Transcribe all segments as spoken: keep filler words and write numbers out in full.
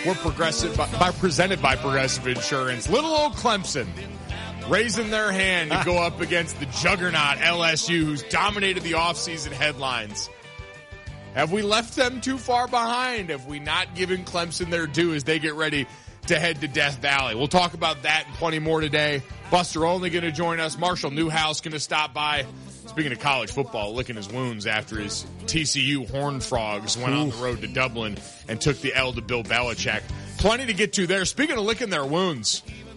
We're progressive by, by presented by Progressive Insurance. Little old Clemson raising their hand to go up against the juggernaut L S U, who's dominated the offseason headlines. Have we left them too far behind? Have we not given Clemson their due as they get ready to head to Death Valley? We'll talk about that and plenty more today. Buster Olney going to join us. Marshall Newhouse going to stop by. Speaking of college football, licking his wounds after his T C U Horned Frogs went on the road to Dublin and took the L to Bill Belichick. Plenty to get to there. Speaking of licking their wounds,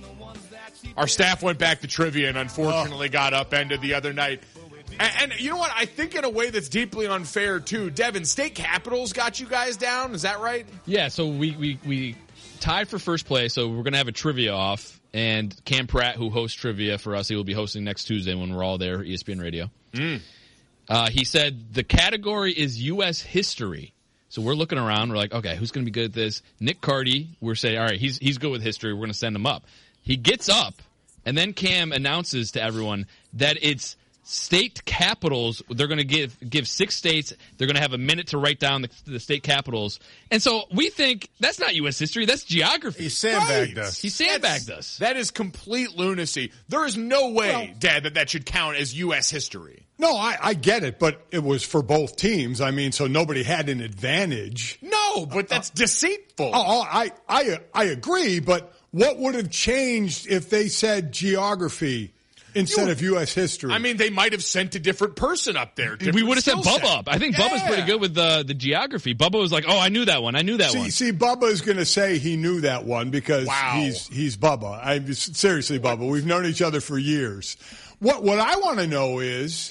our staff went back to trivia and unfortunately oh. got upended the other night. And, and you know what? I think in a way that's deeply unfair, too. Devin, State Capitals got you guys down. Is that right? Yeah, so we, we, we tied for first place, so we're going to have a trivia off. And Cam Pratt, who hosts trivia for us, he will be hosting next Tuesday when we're all there, E S P N Radio. Mm. Uh, he said the category is U S history. So we're looking around. We're like, okay, who's going to be good at this? Nick Carty, we're saying, all right, he's he's good with history. We're going to send him up. He gets up, and then Cam announces to everyone that it's state capitals. They're going to give give six states. They're going to have a minute to write down the, the state capitals. And so we think that's not U S history. That's geography. He sandbagged right. us. He sandbagged that's, us. That is complete lunacy. There is no way, well, Dad, that that should count as U S history. No, I, I get it, but it was for both teams. I mean, so nobody had an advantage. No, but that's uh, deceitful. Oh, I, I, I agree, but what would have changed if they said geography instead you, of U S history? I mean, they might have sent a different person up there. We would have sent Bubba set. up. I think yeah. Bubba's pretty good with the, the geography. Bubba was like, oh, I knew that one. I knew that see, one. See, Bubba's going to say he knew that one because wow. he's he's Bubba. I seriously, Bubba, we've known each other for years. What What I want to know is,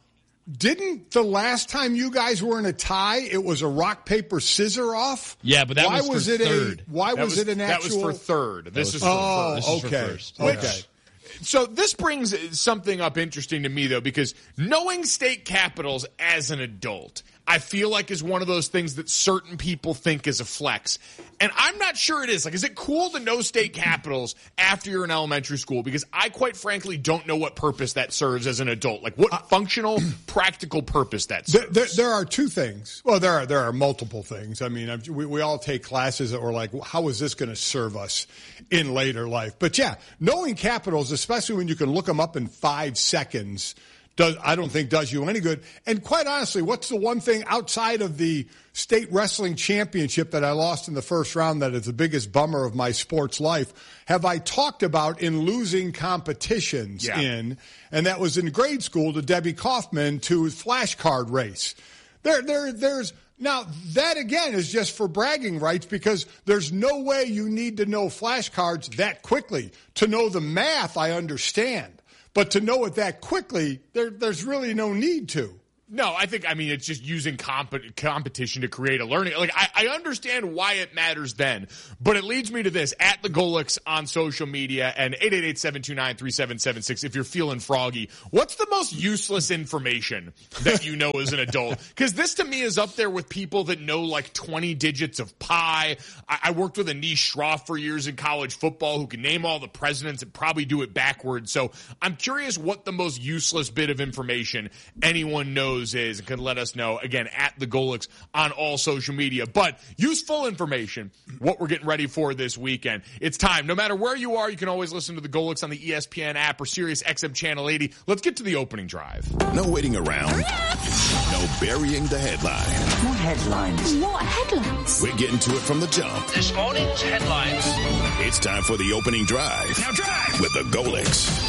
didn't the last time you guys were in a tie, it was a rock, paper, scissor off? Yeah, but that why was, was for it third. A, why was, was it an actual? That was for third. This was is for oh, first. This is okay. for first. Okay. Which, so this brings something up interesting to me, though, because knowing state capitals as an adult, I feel like is one of those things that certain people think is a flex. And I'm not sure it is. Like, is it cool to know state capitals after you're in elementary school? Because I, quite frankly, don't know what purpose that serves as an adult. Like, what uh, functional, practical purpose that serves. There, there, there are two things. Well, there are there are multiple things. I mean, we, we all take classes that were like, how is this going to serve us in later life? But, yeah, knowing capitals, especially when you can look them up in five seconds, Does, I don't think does you any good. And quite honestly, what's the one thing outside of the state wrestling championship that I lost in the first round that is the biggest bummer of my sports life have I talked about in losing competitions yeah. in? And that was in grade school to Debbie Kaufman to flashcard race. There, there, there's now that again is just for bragging rights because there's no way you need to know flashcards that quickly. To know the math, I understand. But to know it that quickly, there, there's really no need to. No, I think, I mean, it's just using comp- competition to create a learning. Like, I, I understand why it matters then, but it leads me to this. At the Golix on social media and eight eight eight, seven two nine, three seven seven six if you're feeling froggy. What's the most useless information that you know as an adult? Because this to me is up there with people that know like twenty digits of pi. I, I worked with Anish Shroff for years in college football who can name all the presidents and probably do it backwards. So I'm curious what the most useless bit of information anyone knows is and can let us know, again, at the Golix on all social media. But useful information, what we're getting ready for this weekend. It's time. No matter where you are, you can always listen to the Golix on the E S P N app or Sirius X M Channel eighty. Let's get to the opening drive. No waiting around. No burying the headline. What headlines? What headlines? We're getting to it from the jump. This morning's headlines. It's time for the opening drive. Now drive! With the Golix.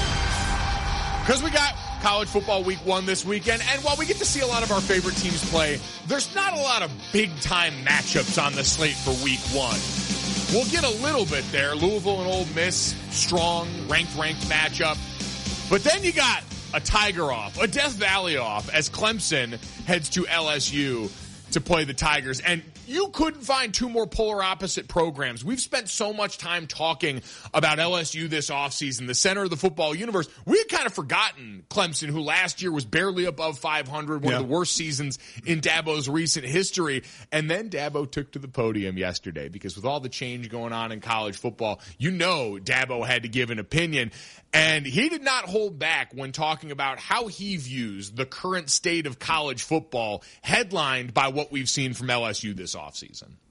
Because we got college football week one this weekend, and while we get to see a lot of our favorite teams play, there's not a lot of big-time matchups on the slate for week one. We'll get a little bit there. Louisville and Ole Miss, strong, ranked-ranked matchup. But then you got a Tiger off, a Death Valley off, as Clemson heads to L S U to play the Tigers. And you couldn't find two more polar opposite programs. We've spent so much time talking about L S U this offseason, the center of the football universe. We had kind of forgotten Clemson, who last year was barely above five hundred, one yeah. of the worst seasons in Dabo's recent history. And then Dabo took to the podium yesterday because with all the change going on in college football, you know Dabo had to give an opinion. And he did not hold back when talking about how he views the current state of college football, headlined by what we've seen from L S U this offseason.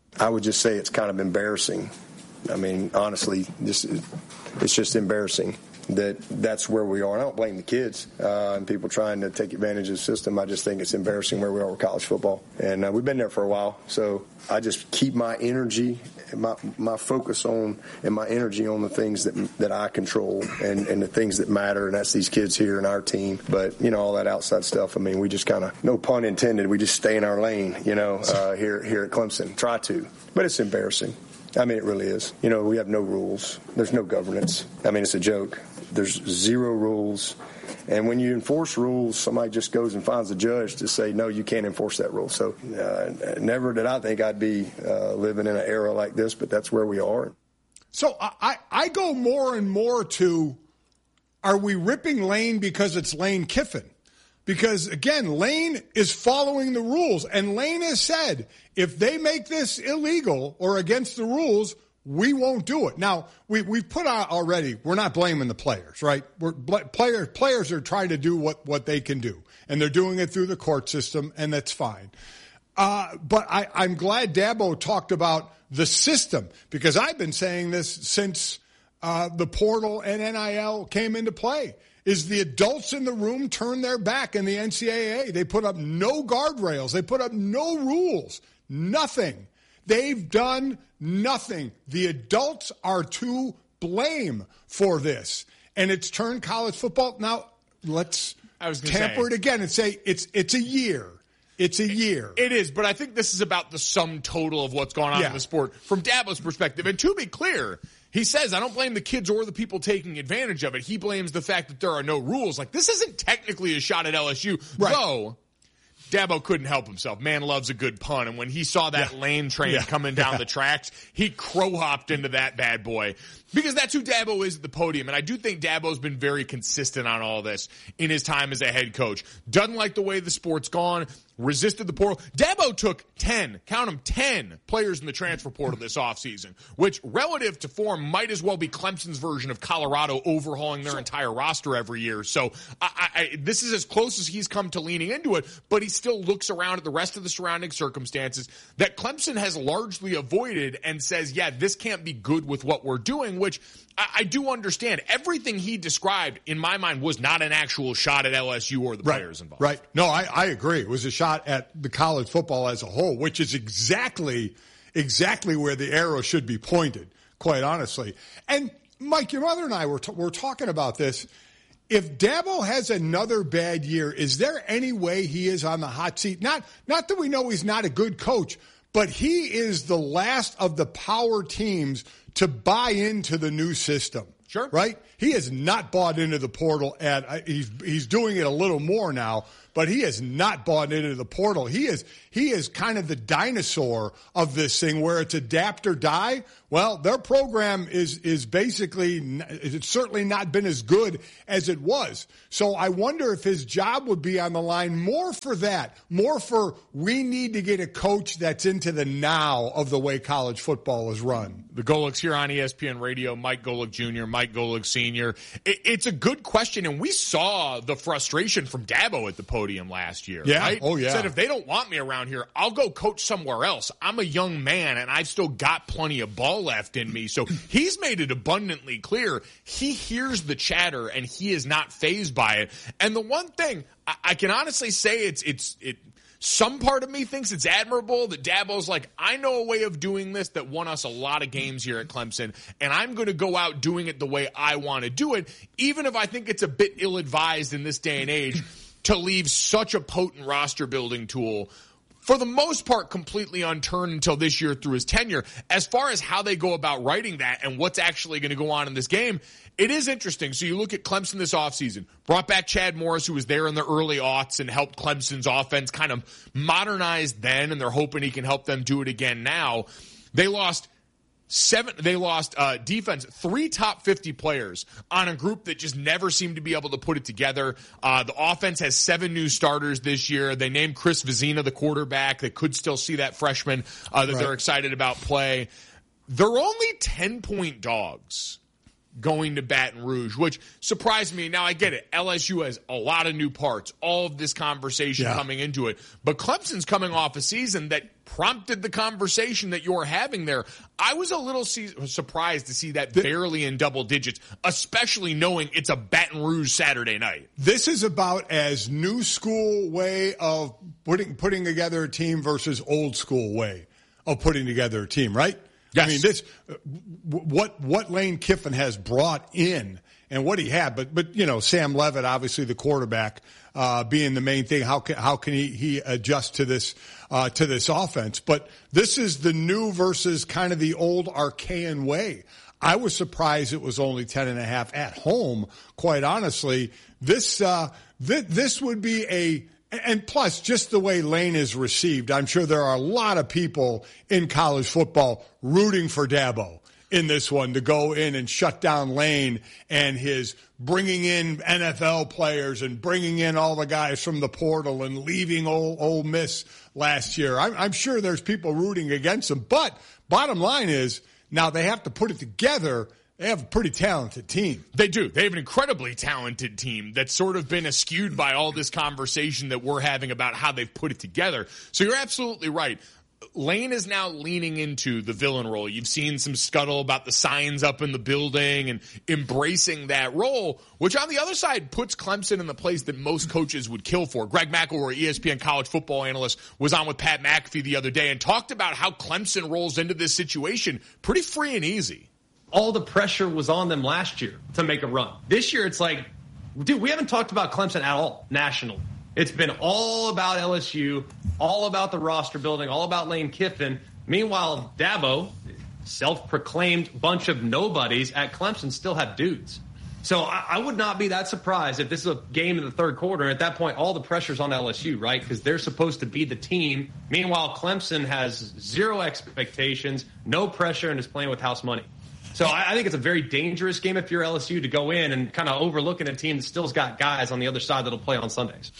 I would just say it's kind of embarrassing. I mean, honestly, this is, it's just embarrassing that that's where we are. And I don't blame the kids uh, and people trying to take advantage of the system. I just think it's embarrassing where we are with college football. And uh, we've been there for a while. So I just keep my energy, my my focus on, and my energy on the things that that I control and, and the things that matter, and that's these kids here and our team. But, you know, all that outside stuff, I mean, we just kind of, no pun intended, we just stay in our lane, you know, uh, here, here at Clemson. Try to. But it's embarrassing. I mean, it really is. You know, we have no rules. There's no governance. I mean, it's a joke. There's zero rules. And when you enforce rules, somebody just goes and finds a judge to say, no, you can't enforce that rule. So uh, never did I think I'd be uh, living in an era like this, but that's where we are. So I, I go more and more to, are we ripping Lane because it's Lane Kiffin? Because, again, Lane is following the rules. And Lane has said, if they make this illegal or against the rules, we won't do it. Now, we, we've put out already, we're not blaming the players, right? We're, players, players are trying to do what, what they can do. And they're doing it through the court system, and that's fine. Uh, but I, I'm glad Dabo talked about the system, because I've been saying this since uh, the portal and N I L came into play. Is the adults in the room turn their back in the N C double A. They put up no guardrails. They put up no rules. Nothing. They've done nothing. The adults are to blame for this. And it's turned college football. Now, let's I was tamper say, it again and say it's it's a year. It's a year. It is, but I think this is about the sum total of what's going on yeah. in the sport from Dabo's perspective. And to be clear, he says, I don't blame the kids or the people taking advantage of it. He blames the fact that there are no rules. Like, this isn't technically a shot at L S U, right. though Dabo couldn't help himself. Man loves a good pun. And when he saw that yeah. Lane train yeah. coming down yeah. the tracks, he crow-hopped into that bad boy. Because that's who Dabo is at the podium. And I do think Dabo's been very consistent on all this in his time as a head coach. Doesn't like the way the sport's gone. Resisted the portal. Dabo took ten, count them, ten players in the transfer portal this offseason, which relative to form might as well be Clemson's version of Colorado overhauling their entire roster every year. So I, I, this is as close as he's come to leaning into it, but he still looks around at the rest of the surrounding circumstances that Clemson has largely avoided and says, yeah, this can't be good with what we're doing, which I, I do understand. Everything he described, in my mind, was not an actual shot at L S U or the right, players involved. Right. No, I, I agree. It was a shot at the college football as a whole, which is exactly, exactly where the arrow should be pointed, quite honestly. And, Mike, your mother and I were, t- were talking about this. If Dabo has another bad year, is there any way he is on the hot seat? Not, not that we know he's not a good coach, but he is the last of the power teams to buy into the new system. Sure. Right? He has not bought into the portal, and he's he's doing it a little more now, but he has not bought into the portal. He is he is kind of the dinosaur of this thing where it's adapt or die. Well, their program is is basically, it's certainly not been as good as it was. So I wonder if his job would be on the line more for that, more for we need to get a coach that's into the now of the way college football is run. The Golics here on E S P N Radio, Mike Golic Junior, Mike Golic Senior It, it's a good question, and we saw the frustration from Dabo at the podium last year. Yeah. Right? Oh, yeah. Said, if they don't want me around here, I'll go coach somewhere else. I'm a young man, and I've still got plenty of ball left in me. So he's made it abundantly clear he hears the chatter, and he is not fazed by it. And the one thing I, I can honestly say, it's it's it. Some part of me thinks it's admirable that Dabo's like, I know a way of doing this that won us a lot of games here at Clemson, and I'm going to go out doing it the way I want to do it, even if I think it's a bit ill-advised in this day and age to leave such a potent roster-building tool, for the most part, completely unturned until this year through his tenure. As far as how they go about writing that and what's actually going to go on in this game, it is interesting. So you look at Clemson this offseason, brought back Chad Morris, who was there in the early aughts and helped Clemson's offense kind of modernize then, and they're hoping he can help them do it again now. They lost Seven, they lost uh, defense, three top fifty players on a group that just never seemed to be able to put it together. Uh, the offense has seven new starters this year. They named Chris Vizina the quarterback. They could still see that freshman uh, that right. they're excited about play. They're only ten-point dogs going to Baton Rouge, which surprised me. Now, I get it. L S U has a lot of new parts, all of this conversation yeah. coming into it. But Clemson's coming off a season that prompted the conversation that you're having there. I was a little se- surprised to see that barely in double digits, especially knowing it's a Baton Rouge Saturday night. This is about as new school way of putting putting together a team versus old school way of putting together a team, right? Yes. I mean, this what what Lane Kiffin has brought in and what he had, but but you know, Sam Leavitt, obviously the quarterback, uh, being the main thing. How can how can he he adjust to this uh, to this offense? But this is the new versus kind of the old archaic way. I was surprised it was only ten and a half at home. Quite honestly, this uh, th- this would be a. And plus, just the way Lane is received, I'm sure there are a lot of people in college football rooting for Dabo in this one to go in and shut down Lane and his bringing in N F L players and bringing in all the guys from the portal and leaving Ole, Ole Miss last year. I'm, I'm sure there's people rooting against him. But bottom line is, now they have to put it together. They have a pretty talented team. They do. They have an incredibly talented team that's sort of been eschewed by all this conversation that we're having about how they've put it together. So you're absolutely right. Lane is now leaning into the villain role. You've seen some scuttle about the signs up in the building and embracing that role, which on the other side puts Clemson in the place that most coaches would kill for. Greg McElroy, E S P N college football analyst, was on with Pat McAfee the other day and talked about how Clemson rolls into this situation pretty free and easy. All the pressure was on them last year to make a run. This year, it's like, dude, we haven't talked about Clemson at all nationally. It's been all about L S U, all about the roster building, all about Lane Kiffin. Meanwhile, Dabo, self-proclaimed bunch of nobodies at Clemson, still have dudes. So I, I would not be that surprised if this is a game in the third quarter. And at that point, all the pressure's on L S U, right? Because they're supposed to be the team. Meanwhile, Clemson has zero expectations, no pressure, and is playing with house money. So I think it's a very dangerous game if you're L S U to go in and kind of overlooking a team that still's got guys on the other side that'll play on Sundays.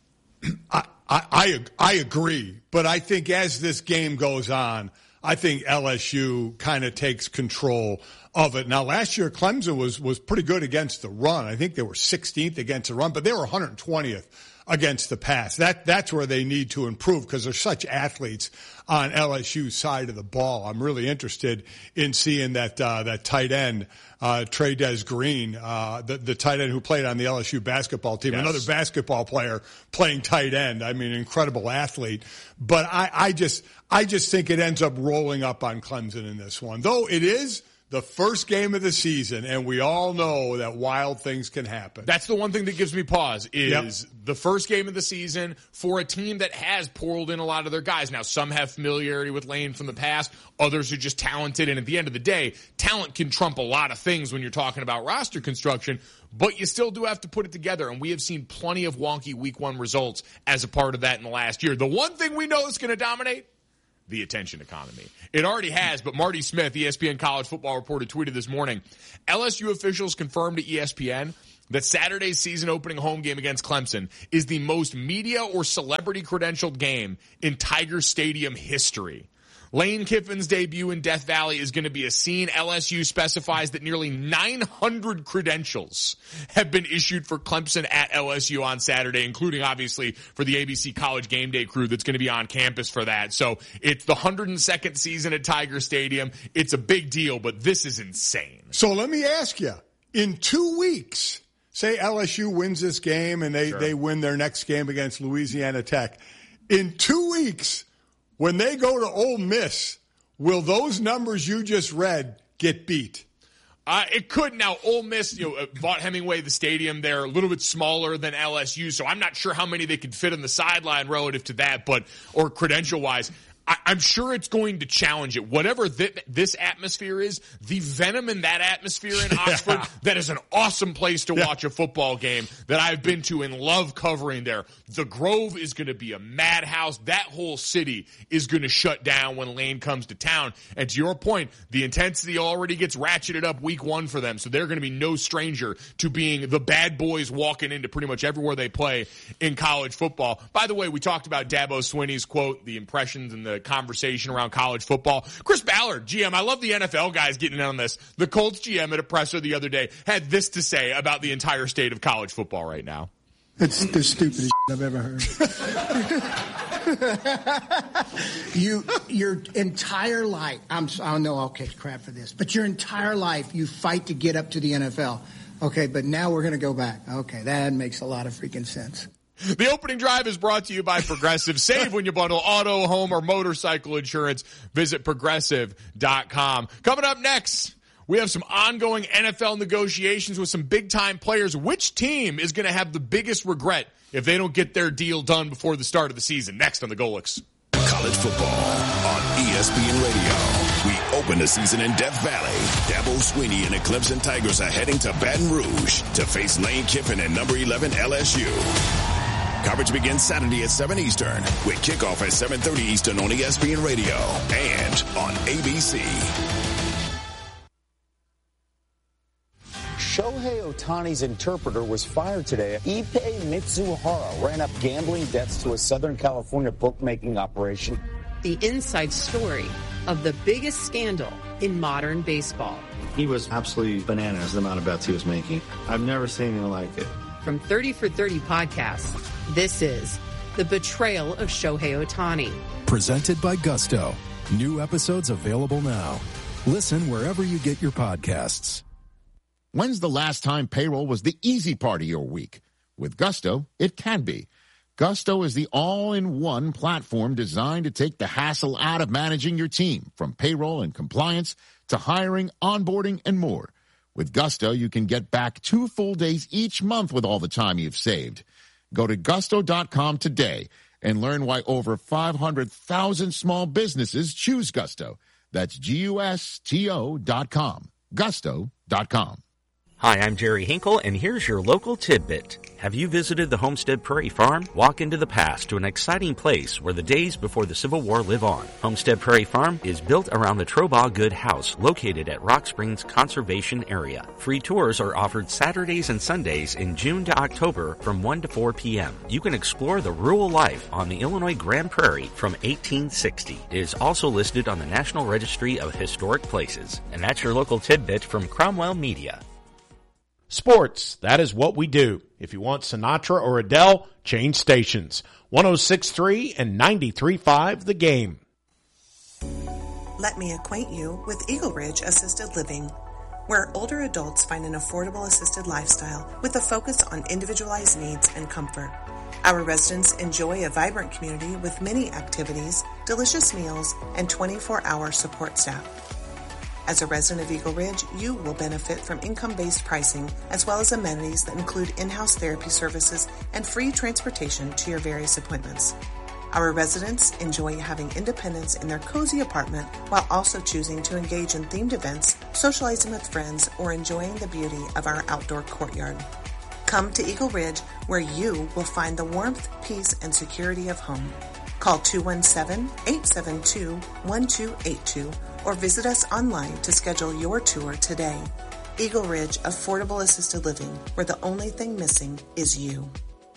I, I, I agree, but I think as this game goes on, I think L S U kind of takes control of it. Now, last year, Clemson was, was pretty good against the run. I think they were sixteenth against the run, but they were one hundred twentieth against the pass. That, that's where they need to improve because they're such athletes on L S U's side of the ball. I'm really interested in seeing that, uh, that tight end, uh, Trey'Dez Green, uh, the, the tight end who played on the L S U basketball team, yes. Another basketball player playing tight end. I mean, incredible athlete. But I, I just, I just think it ends up rolling up on Clemson in this one. Though it is the first game of the season, and we all know that wild things can happen. That's the one thing that gives me pause is yep. the first game of the season for a team that has poured in a lot of their guys. Now, some have familiarity with Lane from the past. Others are just talented. And at the end of the day, talent can trump a lot of things when you're talking about roster construction. But you still do have to put it together, and we have seen plenty of wonky week one results as a part of that in the last year. The one thing we know is going to dominate, the attention economy. It already has, but Marty Smith, E S P N college football reporter, tweeted this morning, L S U officials confirmed to E S P N that Saturday's season opening home game against Clemson is the most media or celebrity credentialed game in Tiger Stadium history. Lane Kiffin's debut in Death Valley is going to be a scene. L S U specifies that nearly nine hundred credentials have been issued for Clemson at L S U on Saturday, including obviously for the A B C College Game Day crew that's going to be on campus for that. So it's the one hundred second season at Tiger Stadium. It's a big deal, but this is insane. So let me ask you, in two weeks, say L S U wins this game and they, sure. they win their next game against Louisiana Tech. In two weeks, when they go to Ole Miss, will those numbers you just read get beat? Uh, it could. Now, Ole Miss, you know, bought Hemingway, the stadium there, a little bit smaller than L S U, so I'm not sure how many they could fit on the sideline relative to that, but or credential-wise. I, I'm sure it's going to challenge it. Whatever th- this atmosphere is, the venom in that atmosphere in Oxford, yeah. that is an awesome place to yeah. watch a football game that I've been to and love covering there. The Grove is going to be a madhouse. That whole city is going to shut down when Lane comes to town. And to your point, the intensity already gets ratcheted up week one for them, so they're going to be no stranger to being the bad boys walking into pretty much everywhere they play in college football. By the way, we talked about Dabo Swinney's quote, the impressions and the the conversation around college football. Chris Ballard, G M, I love the N F L guys getting in on this. The Colts G M at a presser the other day had this to say about the entire state of college football right now. It's the stupidest shit I've ever heard. you, your entire life, I'm, I know I'll catch crap for this, but your entire life you fight to get up to the N F L. Okay, but now we're going to go back. Okay, that makes a lot of freaking sense. The opening drive is brought to you by Progressive. Save when you bundle auto, home, or motorcycle insurance. Visit progressive dot com. Coming up next, we have some ongoing N F L negotiations with some big-time players. Which team is going to have the biggest regret if they don't get their deal done before the start of the season? Next on the Golix. College football on E S P N Radio. We open the season in Death Valley. Dabo Swinney and the Clemson Tigers are heading to Baton Rouge to face Lane Kiffin and number eleven L S U. Coverage begins Saturday at seven Eastern with kickoff at seven thirty Eastern on E S P N Radio and on A B C. Shohei Ohtani's interpreter was fired today. Ippei Mitsuhara ran up gambling debts to a Southern California bookmaking operation. The inside story of the biggest scandal in modern baseball. He was absolutely bananas, the amount of bets he was making. I've never seen anything like it. From thirty for thirty podcasts, this is The Betrayal of Shohei Ohtani. Presented by Gusto. New episodes available now. Listen wherever you get your podcasts. When's the last time payroll was the easy part of your week? With Gusto, it can be. Gusto is the all-in-one platform designed to take the hassle out of managing your team, from payroll and compliance to hiring, onboarding, and more. With Gusto, you can get back two full days each month with all the time you've saved. Go to gusto dot com today and learn why over five hundred thousand small businesses choose Gusto. That's G U S T O dot com. gusto dot com. Hi, I'm Jerry Hinkle, and here's your local tidbit. Have you visited the Homestead Prairie Farm? Walk into the past to an exciting place where the days before the Civil War live on. Homestead Prairie Farm is built around the Trobaugh Good House, located at Rock Springs Conservation Area. Free tours are offered Saturdays and Sundays in June to October from one to four p.m. You can explore the rural life on the Illinois Grand Prairie from eighteen sixty. It is also listed on the National Registry of Historic Places. And that's your local tidbit from Cromwell Media. Sports, that is what we do. If you want Sinatra or Adele, change stations. one oh six point three and ninety-three point five The Game. Let me acquaint you with Eagle Ridge Assisted Living, where older adults find an affordable assisted lifestyle with a focus on individualized needs and comfort. Our residents enjoy a vibrant community with many activities, delicious meals, and twenty-four hour support staff. As a resident of Eagle Ridge, you will benefit from income-based pricing as well as amenities that include in-house therapy services and free transportation to your various appointments. Our residents enjoy having independence in their cozy apartment while also choosing to engage in themed events, socializing with friends, or enjoying the beauty of our outdoor courtyard. Come to Eagle Ridge, where you will find the warmth, peace, and security of home. Call two one seven, eight seven two, one two eight two or visit us online to schedule your tour today. Eagle Ridge Affordable Assisted Living, where the only thing missing is you.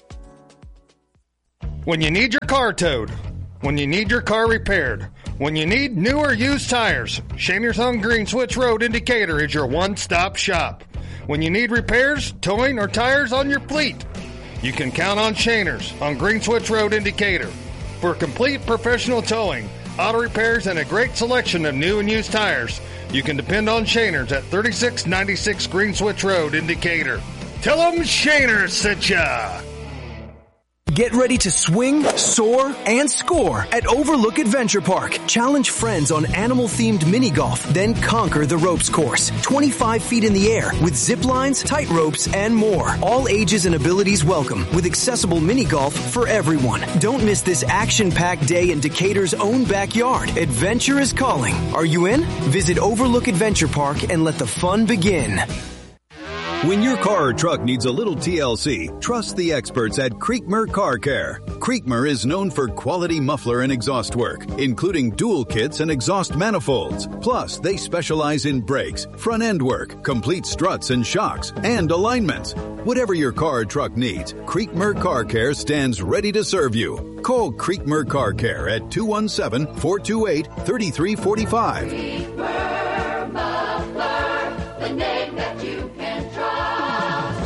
When you need your car towed, when you need your car repaired, when you need new or used tires, Shaner's on Green Switch Road in Decatur is your one-stop shop. When you need repairs, towing, or tires on your fleet, you can count on Shaner's on Green Switch Road in Decatur. For complete professional towing, auto repairs, and a great selection of new and used tires, you can depend on Shaner's at thirty-six ninety-six Green Switch Road in Decatur. Tell them Shaner's sent ya! Get ready to swing, soar, and score at Overlook Adventure Park. Challenge friends on animal-themed mini-golf, then conquer the ropes course. twenty-five feet in the air with zip lines, tight ropes, and more. All ages and abilities welcome with accessible mini-golf for everyone. Don't miss this action-packed day in Decatur's own backyard. Adventure is calling. Are you in? Visit Overlook Adventure Park and let the fun begin. When your car or truck needs a little T L C, trust the experts at Creekmer Car Care. Creekmer is known for quality muffler and exhaust work, including dual kits and exhaust manifolds. Plus, they specialize in brakes, front-end work, complete struts and shocks, and alignments. Whatever your car or truck needs, Creekmer Car Care stands ready to serve you. Call Creekmer Car Care at two one seven, four two eight, three three four five. Creekmer Muffler, the name that you can trust.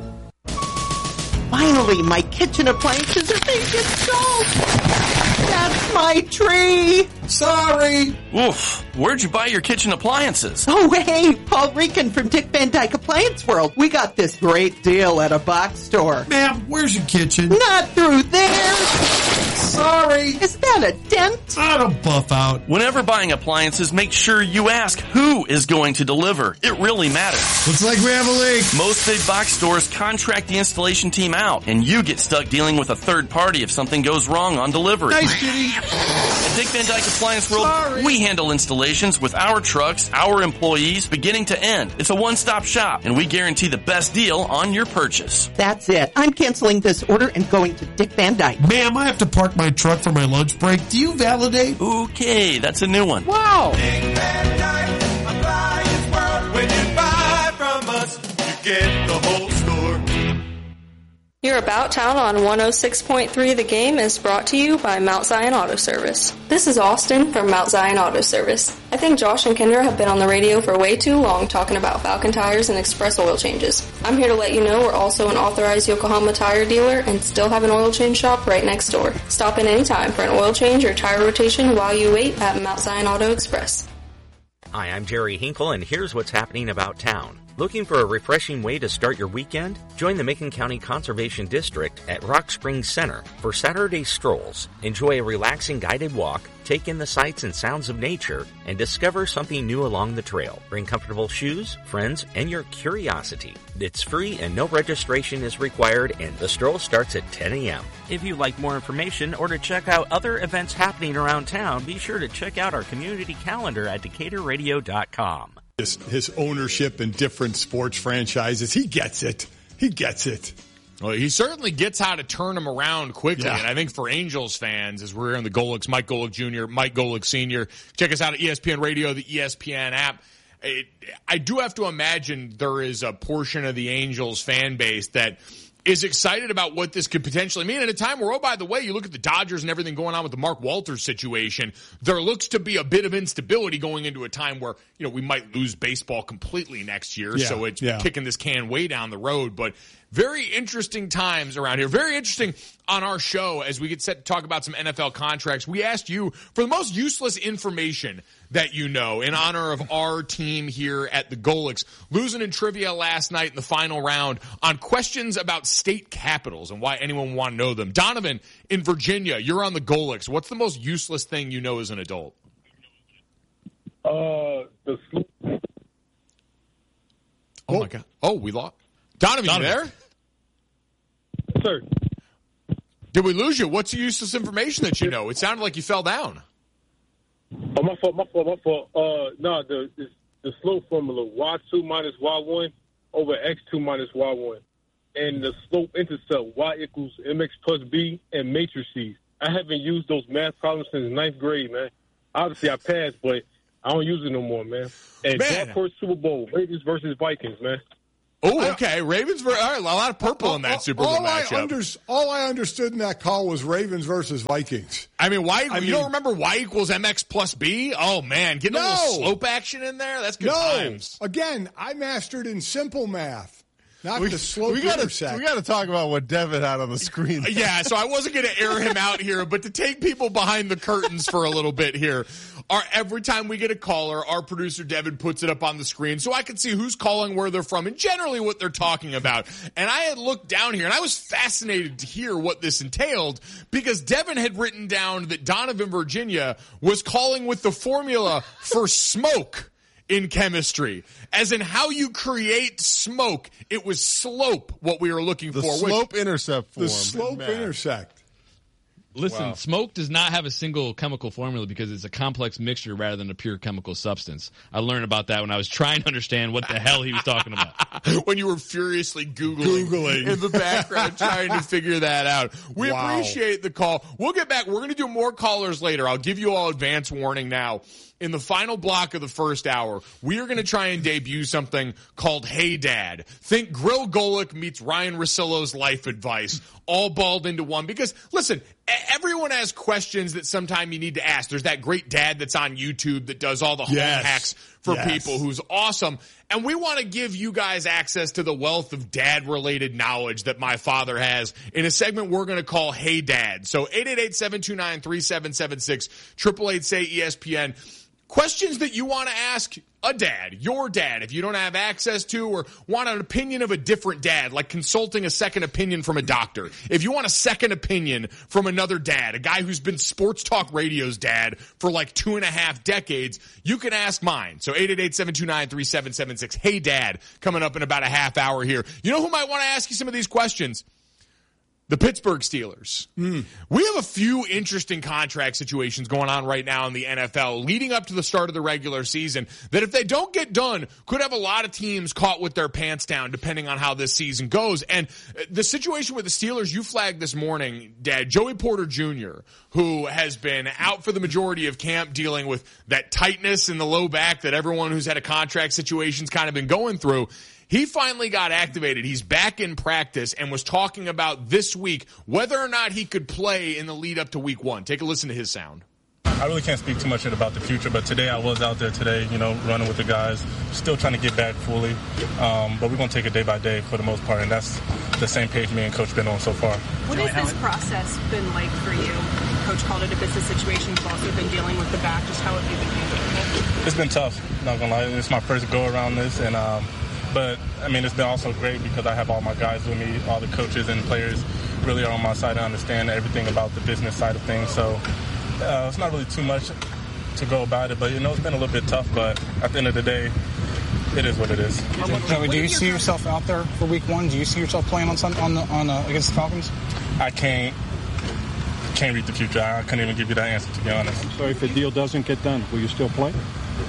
Finally, my kitchen appliances are being installed. That's my tree. Sorry. Oof. Where'd you buy your kitchen appliances? Oh, hey, Paul Rican from Dick Van Dyke Appliance World. We got this great deal at a box store. Ma'am, where's your kitchen? Not through there. Sorry. Is that a dent? I don't buff out. Whenever buying appliances, make sure you ask who is going to deliver. It really matters. Looks like we have a leak. Most big box stores contract the installation team out, and you get stuck dealing with a third party if something goes wrong on delivery. Nice, Kitty. At Dick Van Dyke Appliance World, Sorry. We handle installations with our trucks, our employees, beginning to end. It's a one-stop shop, and we guarantee the best deal on your purchase. That's it. I'm canceling this order and going to Dick Van Dyke. Ma'am, I have to park my truck for my lunch break. Do you validate? Okay, that's a new one. Wow. Dick Van Dyke Appliance World. When you buy from us, you get the whole store. Your About Town on one oh six point three The Game is brought to you by Mount Zion Auto Service. This is Austin from Mount Zion Auto Service. I think Josh and Kendra have been on the radio for way too long talking about Falcon tires and express oil changes. I'm here to let you know we're also an authorized Yokohama tire dealer and still have an oil change shop right next door. Stop in anytime for an oil change or tire rotation while you wait at Mount Zion Auto Express. Hi, I'm Jerry Hinkle, and here's what's happening about town. Looking for a refreshing way to start your weekend? Join the Macon County Conservation District at Rock Springs Center for Saturday strolls. Enjoy a relaxing guided walk, take in the sights and sounds of nature, and discover something new along the trail. Bring comfortable shoes, friends, and your curiosity. It's free and no registration is required, and the stroll starts at ten a.m. If you'd like more information or to check out other events happening around town, be sure to check out our community calendar at decatur radio dot com. His, his ownership in different sports franchises, he gets it. He gets it. Well, he certainly gets how to turn them around quickly. Yeah. And I think for Angels fans, as we're here in the Golics, Mike Golick Junior, Mike Golick Senior, check us out at E S P N Radio, the E S P N app. It, I do have to imagine there is a portion of the Angels fan base that is excited about what this could potentially mean at a time where, oh, by the way, you look at the Dodgers and everything going on with the Mark Walters situation, there looks to be a bit of instability going into a time where, you know, we might lose baseball completely next year. Yeah, so it's yeah. kicking this can way down the road. But very interesting times around here. Very interesting on our show as we get set to talk about some N F L contracts. We asked you for the most useless information that you know in honor of our team here at the Golics. Losing in trivia last night in the final round on questions about state capitals and why anyone would want to know them. Donovan in Virginia, you're on the Golics. What's the most useless thing you know as an adult? Uh, the sloop. Oh, oh my God. Oh, we lost. Donovan, Donovan, you there? Sir. Did we lose you? What's the useless information that you know? It sounded like you fell down. Oh, my fault, my fault, my fault. Uh, no, the the, the slope formula, Y two minus Y one over X two minus Y one. And the slope intercept, Y equals M X plus B and matrices. I haven't used those math problems since ninth grade, man. Obviously, I passed, but I don't use it no more, man. And Man. Dark Horse Super Bowl, Ravens versus Vikings, man. Oh, okay. Ravens, ver- all right, a lot of purple in that Super Bowl all I, matchup. under, all I understood in that call was Ravens versus Vikings. I mean, why? I you mean- don't remember Y equals M X plus B? Oh, man. Getting a No. little slope action in there? That's good No. times. Again, I mastered in simple math, not We, the slope we gotta, intersect. we gotta talk about what Devin had on the screen. Yeah, so I wasn't going to air him out here, but to take people behind the curtains for a little bit here, our, every time we get a caller, our producer Devin puts it up on the screen so I can see who's calling, where they're from, and generally what they're talking about. And I had looked down here, and I was fascinated to hear what this entailed because Devin had written down that Donovan, Virginia, was calling with the formula for smoke in chemistry, as in how you create smoke. It was slope, what we were looking The for. slope intercept form. the slope Man. intersect. Listen, Wow. smoke does not have a single chemical formula because it's a complex mixture rather than a pure chemical substance. I learned about that when I was trying to understand what the hell he was talking about. When you were furiously Googling, Googling. in the background trying to figure that out. We Wow. appreciate the call. We'll get back. We're going to do more callers later. I'll give you all advance warning now. In the final block of the first hour, we are going to try and debut something called Hey Dad. Think Grill Golick meets Ryan Russillo's life advice, all balled into one. Because, listen, everyone has questions that sometime you need to ask. There's that great dad that's on YouTube that does all the home Yes. hacks for Yes. people, who's awesome. And we want to give you guys access to the wealth of dad-related knowledge that my father has in a segment we're going to call Hey Dad. So eight eight eight, seven two nine, three seven seven six, eight eight eight, say E S P N. Questions that you want to ask a dad, your dad, if you don't have access to or want an opinion of a different dad, like consulting a second opinion from a doctor. If you want a second opinion from another dad, a guy who's been Sports Talk Radio's dad for like two and a half decades, you can ask mine. So eight eight eight, seven two nine, three seven seven six. Hey Dad, coming up in about a half hour here. You know who might want to ask you some of these questions? The Pittsburgh Steelers. Mm. We have a few interesting contract situations going on right now in the N F L leading up to the start of the regular season that if they don't get done could have a lot of teams caught with their pants down depending on how this season goes. And the situation with the Steelers you flagged this morning, Dad, Joey Porter Junior, who has been out for the majority of camp dealing with that tightness in the low back that everyone who's had a contract situation's kind of been going through. He finally got activated. He's back in practice and was talking about this week whether or not he could play in the lead up to week one. Take a listen to his sound. I really can't speak too much about the future, but today I was out there today, you know, running with the guys, still trying to get back fully. Um, but we're going to take it day by day for the most part, and that's the same page me and Coach been on so far. What has this process been like for you? Coach called it a business situation. You've also been dealing with the back. Just how have you been handling it? It's been tough, not going to lie. It's my first go around this, and um, but, I mean, it's been also great because I have all my guys with me, all the coaches and players really are on my side and understand everything about the business side of things. So uh, it's not really too much to go about it, but, you know, it's been a little bit tough. But at the end of the day, it is what it is. Joey, do you see yourself out there for week one? Do you see yourself playing on Sunday, on, the, on uh, against the Falcons? I can't can't read the future. I couldn't even give you that answer, to be honest. So if the deal doesn't get done, will you still play?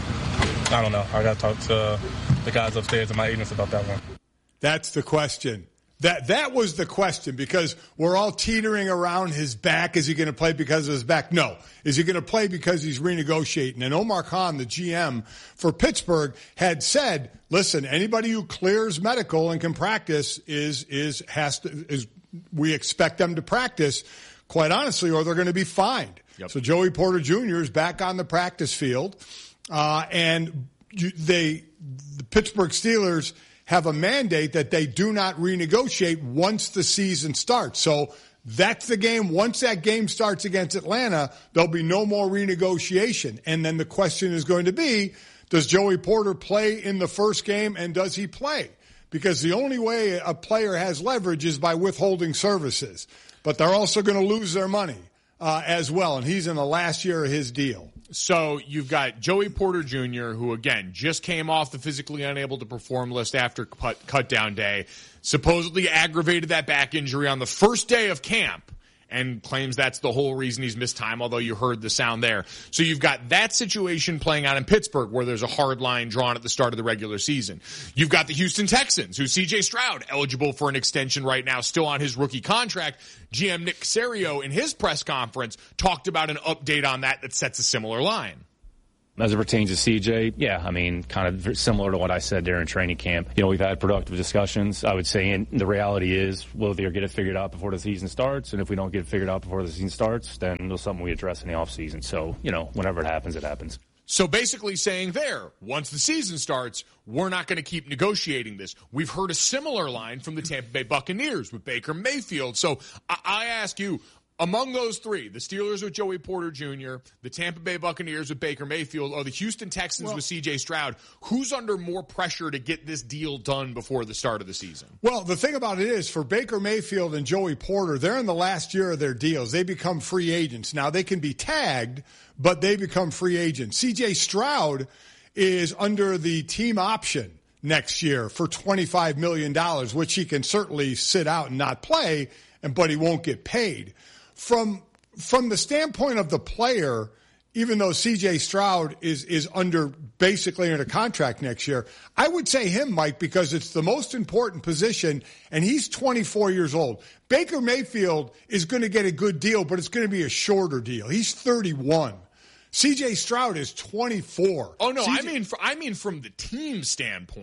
I don't know. I got to talk to the guys upstairs and my agents about that one. That's the question. That that was the question because we're all teetering around his back. Is he going to play because of his back? No. Is he going to play because he's renegotiating? And Omar Khan, the G M for Pittsburgh, had said, "Listen, anybody who clears medical and can practice is is has to is we expect them to practice, quite honestly, or they're going to be fined." Yep. So Joey Porter Junior is back on the practice field. Uh, and you, they, the Pittsburgh Steelers have a mandate that they do not renegotiate once the season starts. So that's the game. Once that game starts against Atlanta, there'll be no more renegotiation. And then the question is going to be, does Joey Porter play in the first game and does he play? Because the only way a player has leverage is by withholding services. But they're also going to lose their money uh, as well. And he's in the last year of his deal. So you've got Joey Porter Junior, who, again, just came off the physically unable to perform list after cut, cut down day, supposedly aggravated that back injury on the first day of camp and claims that's the whole reason he's missed time, although you heard the sound there. So you've got that situation playing out in Pittsburgh where there's a hard line drawn at the start of the regular season. You've got the Houston Texans, who C J Stroud, eligible for an extension right now, still on his rookie contract. G M Nick Caserio, in his press conference, talked about an update on that that sets a similar line. As it pertains to C J, yeah, I mean, kind of similar to what I said during training camp. You know, we've had productive discussions. I would say, and the reality is, we'll either get it figured out before the season starts, and if we don't get it figured out before the season starts, then it's something we address in the offseason. So, you know, whenever it happens, it happens. So basically saying there, once the season starts, we're not going to keep negotiating this. We've heard a similar line from the Tampa Bay Buccaneers with Baker Mayfield. So I, I ask you, among those three, the Steelers with Joey Porter Junior, the Tampa Bay Buccaneers with Baker Mayfield, or the Houston Texans well, with C J Stroud, who's under more pressure to get this deal done before the start of the season? Well, the thing about it is, for Baker Mayfield and Joey Porter, they're in the last year of their deals. They become free agents. Now, they can be tagged, but they become free agents. C J Stroud is under the team option next year for twenty-five million dollars, which he can certainly sit out and not play, and but he won't get paid. From from the standpoint of the player, even though C J Stroud is is under basically under contract next year, I would say him, Mike, because it's the most important position, and he's twenty-four years old. Baker Mayfield is going to get a good deal, but it's going to be a shorter deal. He's thirty-one. C J Stroud is twenty-four. Oh no, C J I mean, I mean from the team standpoint.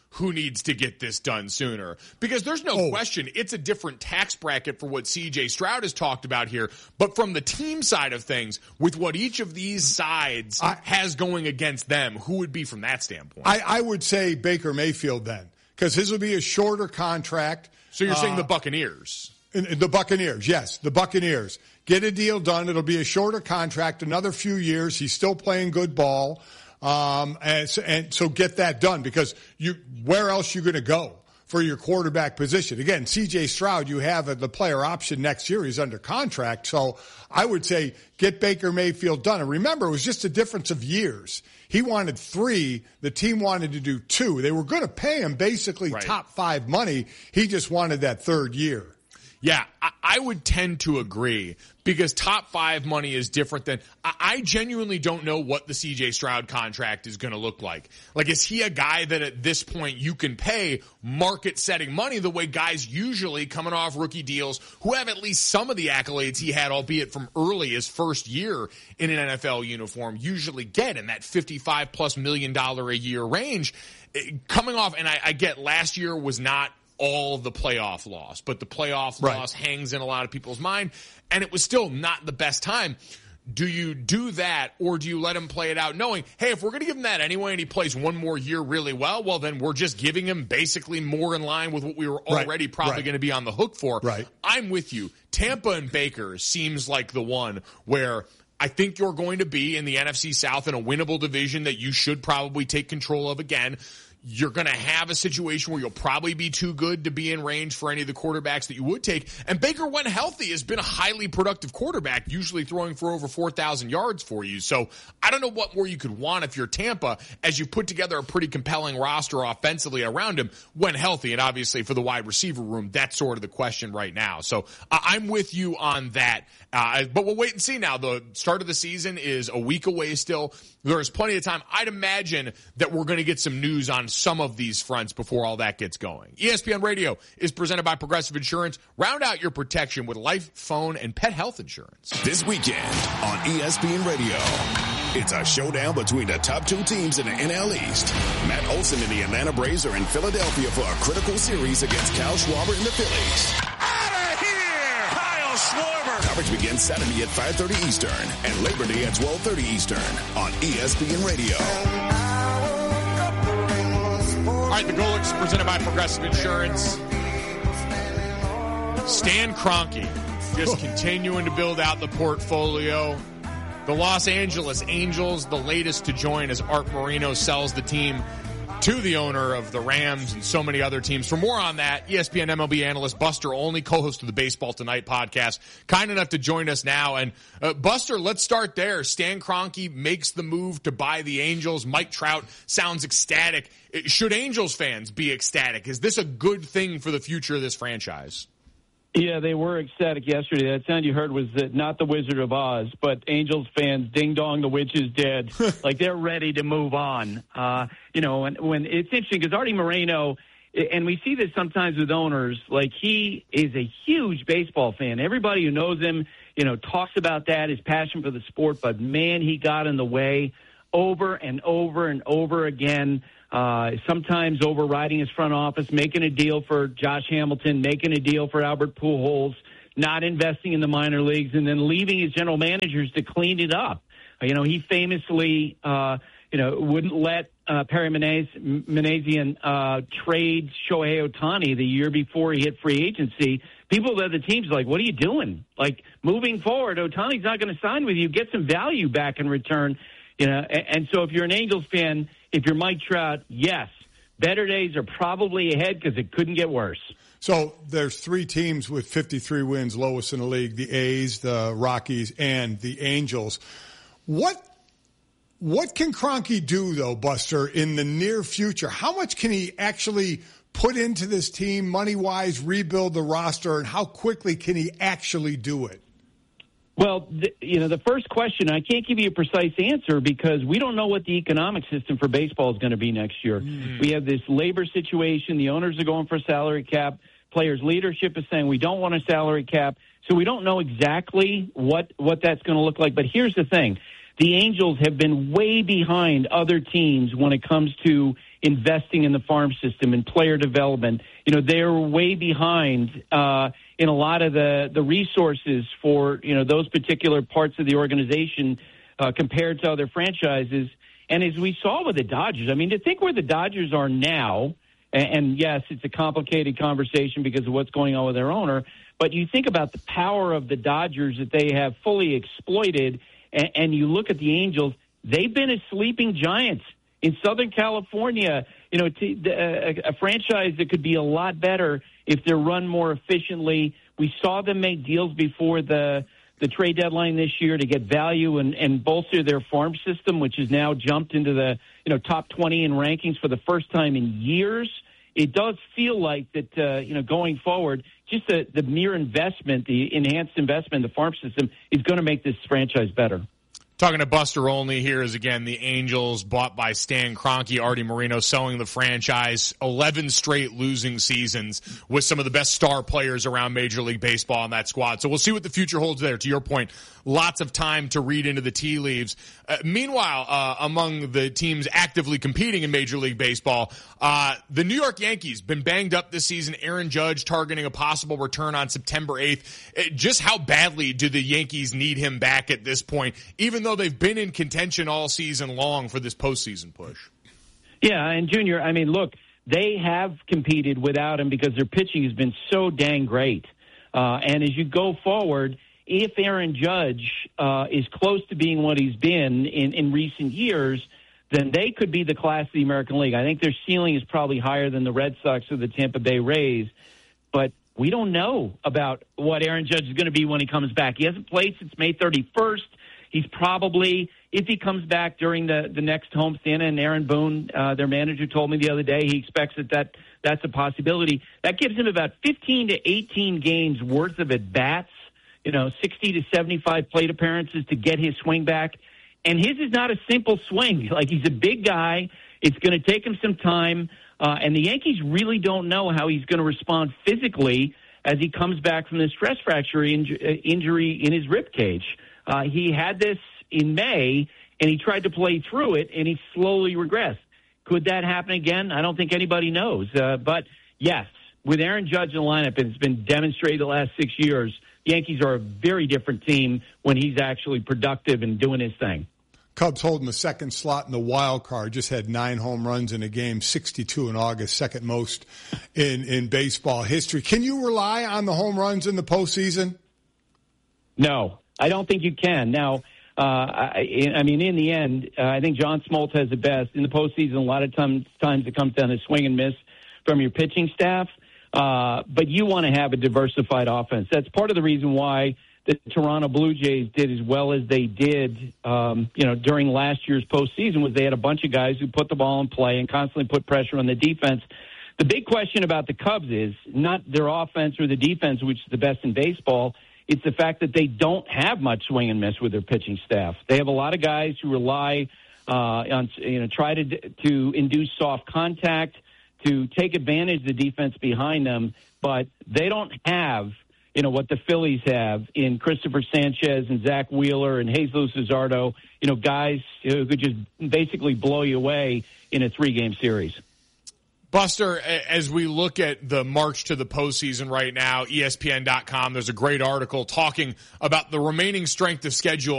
who needs to get this done sooner. Because there's no oh. question it's a different tax bracket for what C J Stroud has talked about here. But from the team side of things, with what each of these sides I, has going against them, who would be from that standpoint? I, I would say Baker Mayfield then, because his would be a shorter contract. So you're uh, saying the Buccaneers? In, in the Buccaneers, yes, the Buccaneers. Get a deal done. It'll be a shorter contract, another few years. He's still playing good ball. Um, and, so, and so get that done, because you, where else you going to go for your quarterback position? Again, C J Stroud, you have the player option next year. He's under contract. So I would say get Baker Mayfield done. And remember, it was just a difference of years. He wanted three. The team wanted to do two. They were going to pay him basically right. top five money. He just wanted that third year. Yeah, I, I would tend to agree, because top five money is different than I, I genuinely don't know what the C J Stroud contract is going to look like. Like, is he a guy that at this point you can pay market setting money the way guys usually coming off rookie deals who have at least some of the accolades he had, albeit from early his first year in an N F L uniform, usually get in that fifty-five plus million dollar a year range coming off. And I, I get last year was not all the playoff loss, but the playoff right. loss hangs in a lot of people's mind, and it was still not the best time. Do you do that, or do you let him play it out knowing, hey, if we're going to give him that anyway and he plays one more year really well, well, then we're just giving him basically more in line with what we were already right. probably right. going to be on the hook for. Right. I'm with you. Tampa and Baker seems like the one where I think you're going to be in the N F C South in a winnable division that you should probably take control of again. You're going to have a situation where you'll probably be too good to be in range for any of the quarterbacks that you would take. And Baker, when healthy, has been a highly productive quarterback, usually throwing for over four thousand yards for you. So I don't know what more you could want if you're Tampa, as you put together a pretty compelling roster offensively around him when healthy. And obviously for the wide receiver room, that's sort of the question right now. So uh, I'm with you on that. Uh, but we'll wait and see now. The start of the season is a week away still. There's plenty of time. I'd imagine that we're going to get some news on some of these fronts before all that gets going. E S P N Radio is presented by Progressive Insurance. Round out your protection with life, phone, and pet health insurance. This weekend on E S P N Radio, it's a showdown between the top two teams in the N L East. Matt Olson and the Atlanta Braves are in Philadelphia for a critical series against Kyle Schwarber and the Phillies. Out of here! Kyle Schwarber! Coverage begins Saturday at five thirty Eastern and Labor Day at twelve thirty Eastern on E S P N Radio. All right, the Golics presented by Progressive Insurance. Stan Kroenke just continuing to build out the portfolio. The Los Angeles Angels, the latest to join as Art Moreno sells the team to the owner of the Rams and so many other teams. For more on that, E S P N M L B analyst Buster Olney, co-host of the Baseball Tonight podcast, kind enough to join us now. And uh, Buster, let's start there. Stan Kroenke makes the move to buy the Angels. Mike Trout sounds ecstatic. Should Angels fans be ecstatic? Is this a good thing for the future of this franchise? Yeah, they were ecstatic yesterday. That sound you heard was that not the Wizard of Oz, but Angels fans, ding dong, the witch is dead. Like, they're ready to move on. Uh, you know, and when it's interesting because Artie Moreno, and we see this sometimes with owners, like, he is a huge baseball fan. Everybody who knows him, you know, talks about that, his passion for the sport, but man, he got in the way over and over and over again. Uh, sometimes overriding his front office, making a deal for Josh Hamilton, making a deal for Albert Pujols, not investing in the minor leagues, and then leaving his general managers to clean it up. You know, he famously, uh, you know, wouldn't let uh, Perry Minasian uh, trade Shohei Ohtani the year before he hit free agency. People at the teams like, what are you doing? Like, moving forward, Ohtani's not going to sign with you. Get some value back in return. You know, and, and so if you're an Angels fan, if you're Mike Trout, yes, better days are probably ahead because it couldn't get worse. So there's three teams with fifty-three wins, lowest in the league: the A's, the Rockies, and the Angels. What what can Kroenke do, though, Buster, in the near future? How much can he actually put into this team, money-wise, rebuild the roster, and how quickly can he actually do it? Well, the, you know, the first question, I can't give you a precise answer because we don't know what the economic system for baseball is going to be next year. Mm. We have this labor situation. The owners are going for a salary cap. Players' leadership is saying we don't want a salary cap. So we don't know exactly what, what that's going to look like. But here's the thing. the Angels have been way behind other teams when it comes to investing in the farm system and player development. You know, they're way behind uh, in a lot of the, the resources for, you know, those particular parts of the organization uh, compared to other franchises. And as we saw with the Dodgers, I mean, to think where the Dodgers are now, and, and yes, it's a complicated conversation because of what's going on with their owner, but you think about the power of the Dodgers that they have fully exploited, and, and you look at the Angels, they've been a sleeping giant in Southern California, you know, t- a, a franchise that could be a lot better if they're run more efficiently. We saw them make deals before the the trade deadline this year to get value and, and bolster their farm system, which has now jumped into the, you know, top twenty in rankings for the first time in years. It does feel like that, uh, you know, going forward, just the, the mere investment, the enhanced investment in the farm system is going to make this franchise better. Talking to Buster Olney here is, again, the Angels bought by Stan Kroenke, Artie Moreno selling the franchise, eleven straight losing seasons with some of the best star players around Major League Baseball on that squad. So we'll see what the future holds there. To your point, lots of time to read into the tea leaves. Uh, meanwhile, uh, among the teams actively competing in Major League Baseball, uh, the New York Yankees been banged up this season. Aaron Judge targeting a possible return on September eighth. Uh, just how badly do the Yankees need him back at this point, even though they've been in contention all season long for this postseason push? Yeah, and Junior, I mean, look, they have competed without him because their pitching has been so dang great. Uh, and as you go forward, if Aaron Judge uh, is close to being what he's been in, in recent years, then they could be the class of the American League. I think their ceiling is probably higher than the Red Sox or the Tampa Bay Rays. But we don't know about what Aaron Judge is going to be when he comes back. He hasn't played since May thirty-first. He's probably, if he comes back during the, the next homestand, and Aaron Boone, uh, their manager, told me the other day he expects that, that that's a possibility. That gives him about fifteen to eighteen games worth of at-bats, you know, sixty to seventy-five plate appearances to get his swing back. And his is not a simple swing. Like, he's a big guy. It's going to take him some time. Uh, and the Yankees really don't know how he's going to respond physically as he comes back from the stress fracture inj- injury in his rib cage. Uh, he had this in May, and he tried to play through it, and he slowly regressed. Could that happen again? I don't think anybody knows. Uh, but, yes, with Aaron Judge in the lineup, and it's been demonstrated the last six years, the Yankees are a very different team when he's actually productive and doing his thing. Cubs holding the second slot in the wild card. Just had nine home runs in a game, sixty-two in August, second most in, in baseball history. Can you rely on the home runs in the postseason? No, I don't think you can. Now, uh, I, I mean, in the end, uh, I think John Smoltz has the best. In the postseason, a lot of times, times it comes down to swing and miss from your pitching staff. Uh, but you want to have a diversified offense. That's part of the reason why the Toronto Blue Jays did as well as they did, um, you know, during last year's postseason, was they had a bunch of guys who put the ball in play and constantly put pressure on the defense. The big question about the Cubs is not their offense or the defense, which is the best in baseball. It's the fact that they don't have much swing and miss with their pitching staff. They have a lot of guys who rely uh, on, you know, try to to induce soft contact, to take advantage of the defense behind them, but they don't have, you know, what the Phillies have in Christopher Sanchez and Zach Wheeler and Jesus Luzardo, you know, guys who could just basically blow you away in a three-game series. Buster, as we look at the march to the postseason right now, E S P N dot com, there's a great article talking about the remaining strength of schedule